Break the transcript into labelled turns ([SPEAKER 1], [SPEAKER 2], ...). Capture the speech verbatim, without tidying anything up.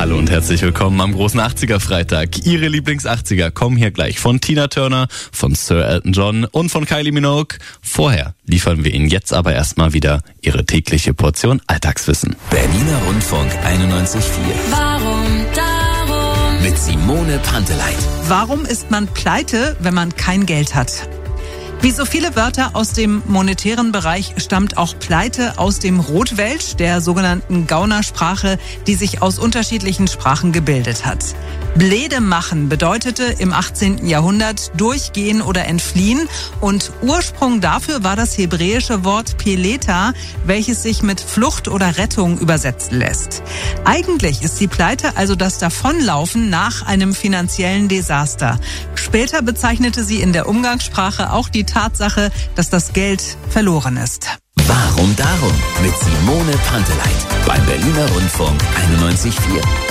[SPEAKER 1] Hallo und herzlich willkommen am großen achtziger-Freitag. Ihre Lieblings-achtziger kommen hier gleich von Tina Turner, von Sir Elton John und von Kylie Minogue. Vorher liefern wir Ihnen jetzt aber erstmal wieder Ihre tägliche Portion Alltagswissen.
[SPEAKER 2] Berliner Rundfunk einundneunzig Komma vier.
[SPEAKER 3] Warum, darum.
[SPEAKER 2] Mit Simone Panteleit.
[SPEAKER 4] Warum ist man pleite, wenn man kein Geld hat? Wie so viele Wörter aus dem monetären Bereich stammt auch Pleite aus dem Rotwelsch, der sogenannten Gaunersprache, die sich aus unterschiedlichen Sprachen gebildet hat. Blede machen bedeutete im achtzehnten Jahrhundert durchgehen oder entfliehen und Ursprung dafür war das hebräische Wort Peleta, welches sich mit Flucht oder Rettung übersetzen lässt. Eigentlich ist die Pleite also das Davonlaufen nach einem finanziellen Desaster. Später bezeichnete sie in der Umgangssprache auch die Tatsache, dass das Geld verloren ist.
[SPEAKER 2] Warum darum? Mit Simone Panteleit beim Berliner Rundfunk einundneunzig Komma vier.